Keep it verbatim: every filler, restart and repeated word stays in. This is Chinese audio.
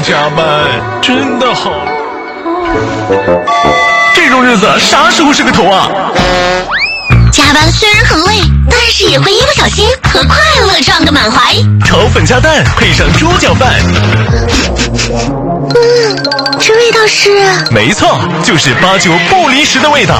加班，真的好。这种日子啥时候是个头啊？ 加班虽然很累，但是也会一不小心和快乐撞个满怀。 炒粉加蛋配上猪脚饭， 嗯，这味道是…… 没错，就是八九不离十的味道。